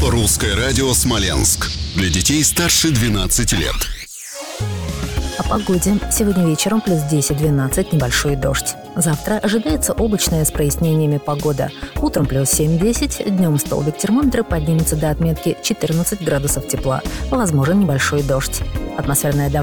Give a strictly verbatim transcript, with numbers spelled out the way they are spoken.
Русское радио «Смоленск». Для детей старше двенадцати лет. О погоде. Сегодня вечером плюс десять-двенадцать, небольшой дождь. Завтра ожидается облачная с прояснениями погода. Утром плюс семь-десять, днем столбик термометра поднимется до отметки четырнадцать градусов тепла. Возможен небольшой дождь. Атмосферное давление